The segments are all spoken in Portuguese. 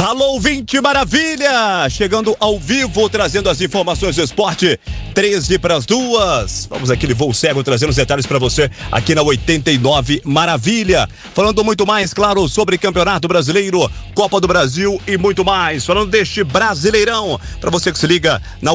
Alô, ouvinte maravilha! Chegando ao vivo, trazendo as informações do esporte, 13:02. Vamos aquele voo cego, trazendo os detalhes para você aqui na 89 Maravilha. Falando muito mais, claro, sobre Campeonato Brasileiro, Copa do Brasil e muito mais. Falando deste Brasileirão, para você que se liga na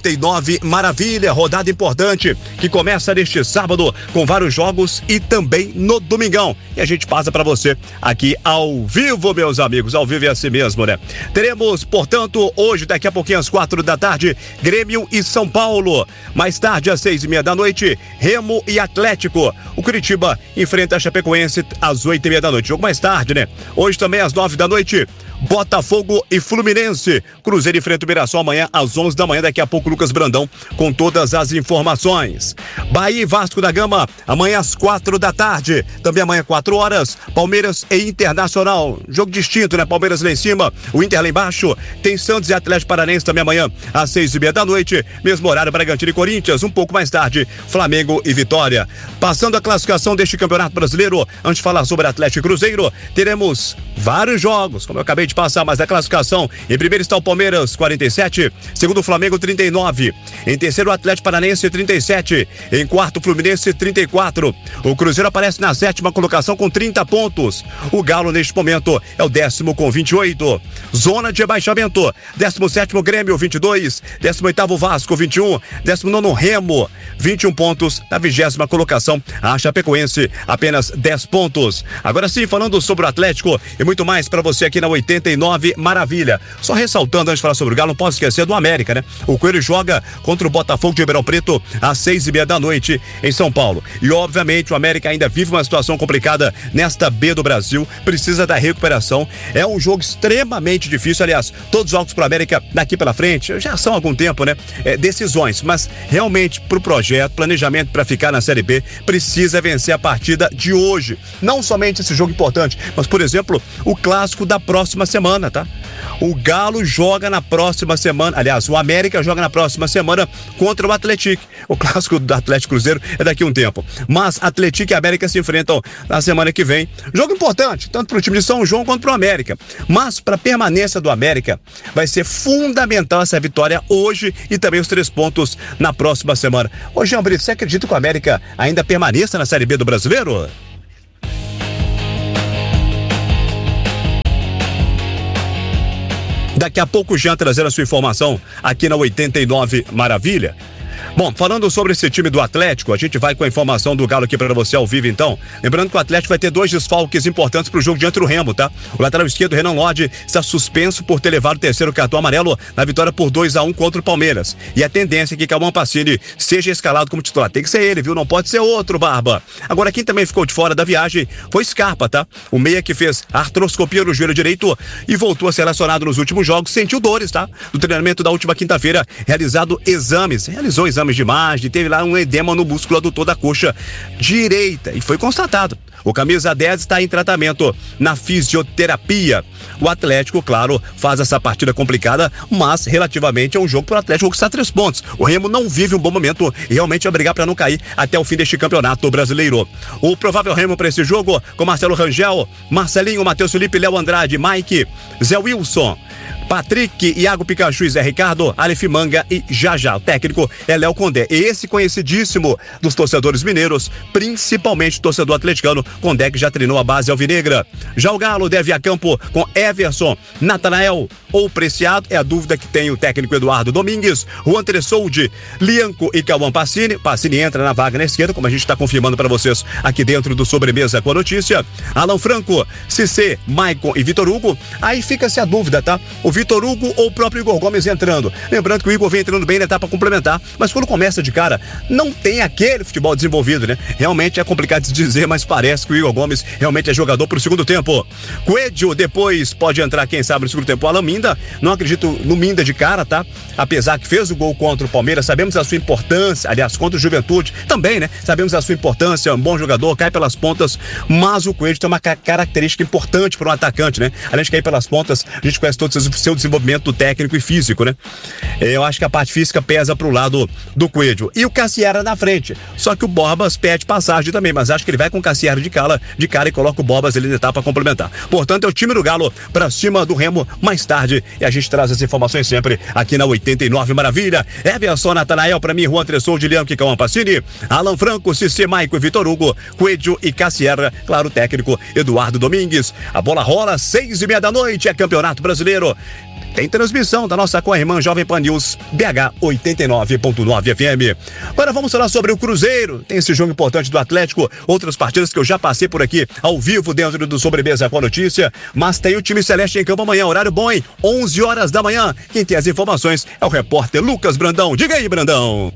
89 Maravilha. Rodada importante que começa neste sábado com vários jogos e também no domingão. E a gente passa para você aqui ao vivo, meus amigos. Ao vivo é assim mesmo, né? Teremos, portanto, hoje, daqui a pouquinho às 4 da tarde, Grêmio e São Paulo. Mais tarde, às 6:30 da noite, Remo e Atlético. O Curitiba enfrenta a Chapecoense às 8:30 da noite. Jogo mais tarde, né? Hoje também às 9 da noite, Botafogo e Fluminense. Cruzeiro enfrenta o Mirassol amanhã às 11 da manhã. Daqui a pouco, Lucas Brandão com todas as informações. Bahia e Vasco da Gama, amanhã às 4 da tarde. Também amanhã, 4 horas, Palmeiras e Internacional. Jogo distinto, né? Palmeiras lá em cima, o Inter lá embaixo. Tem Santos e Atlético Paranaense também amanhã às 6:30 da noite. Mesmo horário, Bragantino e Corinthians. Um pouco mais tarde, Flamengo e Vitória. Passando a classificação deste Campeonato Brasileiro, antes de falar sobre Atlético e Cruzeiro, teremos vários jogos, como eu acabei de passar, mas a classificação: em primeiro está o Palmeiras, 47, segundo o Flamengo, 39, em terceiro o Atlético Paranaense, 37, em quarto o Fluminense, 34, o Cruzeiro aparece na sétima colocação com 30 pontos, o Galo neste momento é o 10º com 28, zona de rebaixamento, 17º Grêmio, 22, 18º Vasco, 21, 19º Remo, 21 pontos, na 20ª colocação a Chapecoense, apenas 10 pontos. Agora sim, falando sobre o Atlético e muito mais para você aqui na 89 Maravilha. Só ressaltando, antes de falar sobre o Galo, não posso esquecer do América, né? O Coelho joga contra o Botafogo de Ribeirão Preto às 6:30 da noite em São Paulo. E obviamente o América ainda vive uma situação complicada nesta B do Brasil, precisa da recuperação. É um jogo extremamente difícil, aliás, todos os jogos para o América daqui pela frente já são há algum tempo, né? Decisões, mas realmente pro projeto, planejamento para ficar na Série B, precisa vencer a partida de hoje. Não somente esse jogo importante, mas, por exemplo, o clássico da próxima semana, tá? O Galo joga na próxima semana, aliás, o América joga na próxima semana contra o Atlético. O clássico do Atlético Cruzeiro é daqui a um tempo. Mas Atlético e América se enfrentam na semana que vem. Jogo importante, tanto para o time de São João quanto para o América. Mas para a permanência do América, vai ser fundamental essa vitória hoje e também os 3 pontos na próxima semana. Ô, Jean Brito, você acredita que o América ainda permaneça na Série B do Brasileiro? Daqui a pouco, Jean trazendo a sua informação aqui na 89 Maravilha. Bom, falando sobre esse time do Atlético, a gente vai com a informação do Galo aqui para você ao vivo, então. Lembrando que o Atlético vai ter 2 desfalques importantes para o jogo diante do Remo, tá? O lateral esquerdo, Renan Lodge, está suspenso por ter levado o 3º cartão amarelo na vitória por 2-1 contra o Palmeiras. E a tendência é que Cauã Pacini seja escalado como titular. Tem que ser ele, viu? Não pode ser outro, Barba. Agora, quem também ficou de fora da viagem foi Scarpa, tá? O meia que fez artroscopia no joelho direito e voltou a ser relacionado nos últimos jogos, sentiu dores, tá? Do treinamento da última quinta-feira, realizou exames de imagem, teve lá um edema no músculo adutor da coxa direita e foi constatado. O camisa 10 está em tratamento na fisioterapia. O Atlético, claro, faz essa partida complicada, mas relativamente é um jogo para o Atlético conquistar 3 pontos. O Remo não vive um bom momento e realmente vai brigar para não cair até o fim deste campeonato brasileiro. O provável Remo para esse jogo, com Marcelo Rangel, Marcelinho, Matheus Felipe, Léo Andrade, Mike, Zé Wilson, Patrick, Iago Pikachu e Zé Ricardo, Aleph Manga e Jajá. O técnico é Léo Condé. Esse conhecidíssimo dos torcedores mineiros, principalmente o torcedor atleticano, Condé, que já treinou a base alvinegra. Já o Galo deve ir a campo com Everson, Natanael ou Preciado. É a dúvida que tem o técnico Eduardo Domingues, Juan Tressoldi, Lianco e Cauã Pacini. Pacini entra na vaga na esquerda, como a gente está confirmando para vocês aqui dentro do Sobremesa com a notícia. Alan Franco, Cissé, Maicon e Vitor Hugo. Aí fica-se a dúvida, tá? O Vitor Hugo ou o próprio Igor Gomes entrando. Lembrando que o Igor vem entrando bem na etapa complementar, mas quando começa de cara, não tem aquele futebol desenvolvido, né? Realmente é complicado de dizer, mas parece que o Igor Gomes realmente é jogador pro segundo tempo. Coelho depois pode entrar, quem sabe, no segundo tempo. O Alan Minda, não acredito no Minda de cara, tá? Apesar que fez o gol contra o Palmeiras, sabemos a sua importância, aliás, contra o Juventude também, né? Sabemos a sua importância, é um bom jogador, cai pelas pontas, mas o Coelho tem uma característica importante para um atacante, né? Além de cair pelas pontas, a gente conhece todos os seu desenvolvimento técnico e físico, né? Eu acho que a parte física pesa pro lado do Coelho. E o Cassiera na frente. Só que o Borbas pede passagem também, mas acho que ele vai com o Cassiera de cara e coloca o Borbas ali na etapa complementar. Portanto, é o time do Galo pra cima do Remo mais tarde. E a gente traz as informações sempre aqui na 89 Maravilha. Everson, Natanael, pra mim, Juan Tressou, Juliano, Kikão Ampacini, Alan Franco, Cicê, Maico e Vitor Hugo, Coelho e Cassiera, claro, o técnico Eduardo Domingues. A bola rola, 6:30 da noite, é Campeonato Brasileiro. Tem transmissão da nossa co-irmã Jovem Pan News, BH 89.9 FM. Agora vamos falar sobre o Cruzeiro. Tem esse jogo importante do Atlético, outras partidas que eu já passei por aqui ao vivo dentro do Sobremesa com a Notícia, mas tem o time celeste em campo amanhã, horário bom, hein? 11 horas da manhã. Quem tem as informações é o repórter Lucas Brandão. Diga aí, Brandão.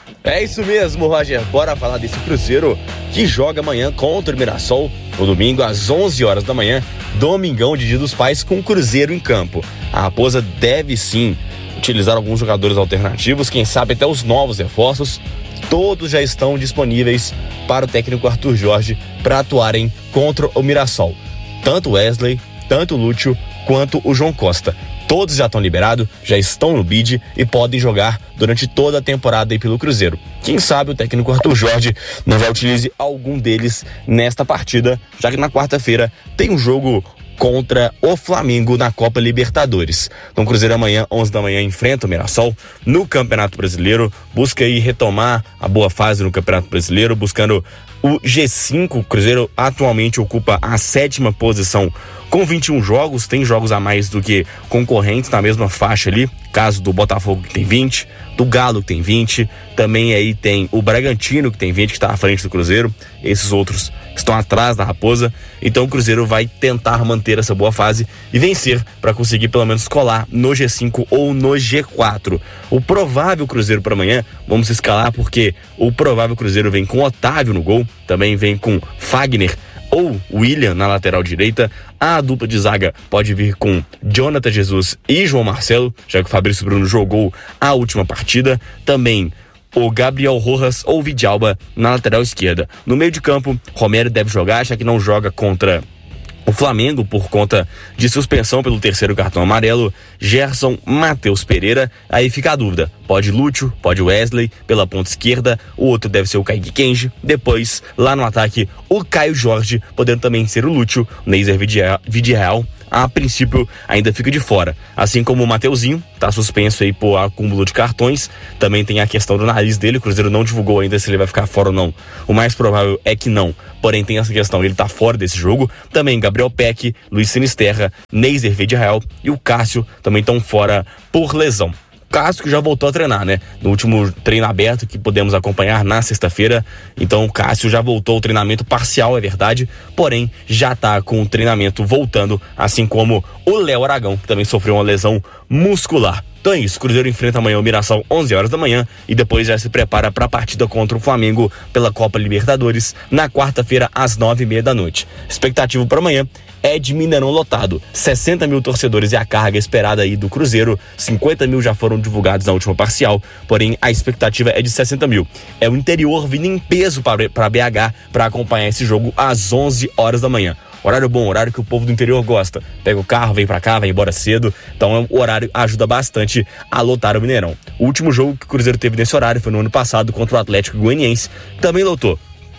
É isso mesmo, Roger. Bora falar desse Cruzeiro que joga amanhã contra o Mirassol, no domingo às 11 horas da manhã, domingão de Dia dos Pais, com o Cruzeiro em campo. A Raposa deve sim utilizar alguns jogadores alternativos, quem sabe até os novos reforços. Todos já estão disponíveis para o técnico Arthur Jorge para atuarem contra o Mirassol. Tanto o Wesley, tanto o Lúcio, quanto o João Costa. Todos já estão liberados, já estão no bid e podem jogar durante toda a temporada aí pelo Cruzeiro. Quem sabe o técnico Arthur Jorge não já utilize algum deles nesta partida, já que na quarta-feira tem um jogo contra o Flamengo na Copa Libertadores. Então o Cruzeiro amanhã, 11 da manhã, enfrenta o Mirassol no Campeonato Brasileiro, busca aí retomar a boa fase no Campeonato Brasileiro, buscando o G5. O Cruzeiro atualmente ocupa a 7ª posição com 21 jogos, tem jogos a mais do que concorrentes na mesma faixa ali, caso do Botafogo, que tem 20, do Galo, que tem 20, também aí tem o Bragantino, que tem 20, que está à frente do Cruzeiro, esses outros estão atrás da Raposa. Então o Cruzeiro vai tentar manter essa boa fase e vencer para conseguir pelo menos colar no G5 ou no G4. O provável Cruzeiro para amanhã, vamos escalar, porque o provável Cruzeiro vem com Otávio no gol, também vem com Fagner ou William na lateral direita. A dupla de zaga pode vir com Jonathan Jesus e João Marcelo, já que o Fabrício Bruno jogou a última partida. Também o Gabriel Rojas ou Vidalba na lateral esquerda. No meio de campo, Romero deve jogar, já que não joga contra o Flamengo por conta de suspensão pelo 3º cartão amarelo. Gerson, Matheus Pereira. Aí fica a dúvida, pode Lúcio, pode Wesley pela ponta esquerda, o outro deve ser o Kaique Kenji. Depois, lá no ataque, o Caio Jorge, podendo também ser o Lúcio. Neiser Vidireal, a princípio, ainda fica de fora. Assim como o Mateuzinho, tá suspenso aí por acúmulo de cartões. Também tem a questão do nariz dele, o Cruzeiro não divulgou ainda se ele vai ficar fora ou não. O mais provável é que não, porém tem essa questão, ele tá fora desse jogo. Também Gabriel Peck, Luiz Sinisterra, Neiser Vidireal e o Cássio também estão fora por lesão. Cássio que já voltou a treinar, né? No último treino aberto que podemos acompanhar na sexta-feira. Então o Cássio já voltou ao treinamento parcial, é verdade, porém já tá com o treinamento voltando, assim como o Léo Aragão, que também sofreu uma lesão muscular. Então é isso, o Cruzeiro enfrenta amanhã o Mirassol 11 horas da manhã e depois já se prepara para a partida contra o Flamengo pela Copa Libertadores na quarta-feira às 9:30 da noite. Expectativa para amanhã é de Mineirão lotado, 60 mil torcedores é a carga esperada aí do Cruzeiro, 50 mil já foram divulgados na última parcial, porém a expectativa é de 60 mil. É o interior vindo em peso para BH para acompanhar esse jogo às 11 horas da manhã. Horário bom, horário que o povo do interior gosta. Pega o carro, vem pra cá, vai embora cedo. Então o horário ajuda bastante a lotar o Mineirão. O último jogo que o Cruzeiro teve nesse horário foi no ano passado contra o Atlético Goianiense. Também lotou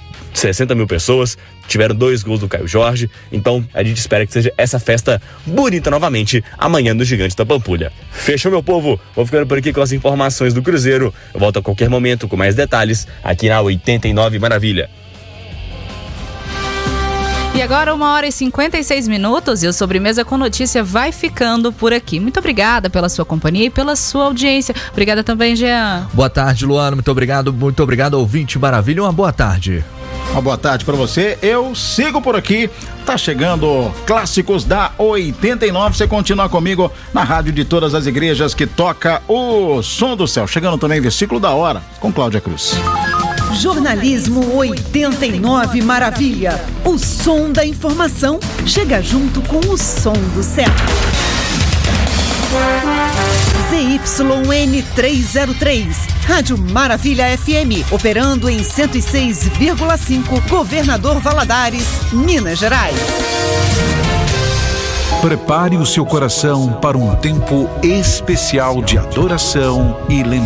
60 mil pessoas, tiveram 2 gols do Caio Jorge. Então a gente espera que seja essa festa bonita novamente amanhã no Gigante da Pampulha. Fechou, meu povo? Vou ficando por aqui com as informações do Cruzeiro. Eu volto a qualquer momento com mais detalhes aqui na 89 Maravilha. E agora 1h56 e o Sobremesa com Notícia vai ficando por aqui. Muito obrigada pela sua companhia e pela sua audiência. Obrigada também, Jean. Boa tarde, Luana. Muito obrigado, ouvinte Maravilha. Uma boa tarde. Uma boa tarde para você. Eu sigo por aqui. Tá chegando Clássicos da 89. Você continua comigo na rádio de todas as igrejas que toca o som do céu. Chegando também Versículo da Hora com Cláudia Cruz. Jornalismo 89 Maravilha. O som da informação chega junto com o som do céu. ZYN 303, Rádio Maravilha FM, operando em 106,5, Governador Valadares, Minas Gerais. Prepare o seu coração para um tempo especial de adoração e lembrança.